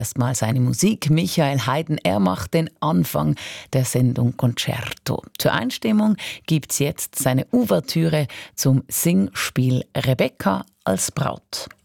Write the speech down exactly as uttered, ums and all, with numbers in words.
Erstmal seine Musik. Michael Haydn, er macht den Anfang der Sendung Concerto. Zur Einstimmung gibt's jetzt seine Ouvertüre zum Singspiel Rebecca als Braut.